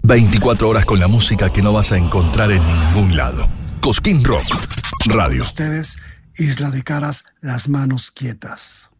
24 horas con la música que no vas a encontrar en ningún lado. Cosquín Rock Radio. Ustedes, Isla de Caras, Las Manos Quietas.